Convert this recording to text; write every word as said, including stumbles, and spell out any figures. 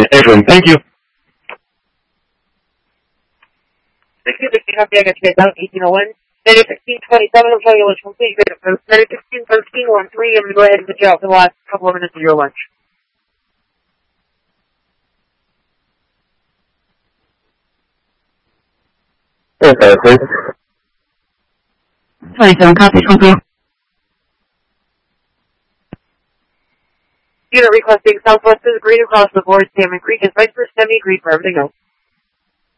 Adrian, thank you. sixteen sixteen, copy, I got you guys out, eighteen oh one. Negative sixteen twenty-seven, I'm showing you lunch complete. Negative sixteen thirteen, one three, I'm going to go ahead and put you out for the last couple of minutes of your lunch. Okay, please. twenty-seven, copy, twenty. Unit requesting Southwest is green across the board. Salmon Creek is right for semi-green for everything else.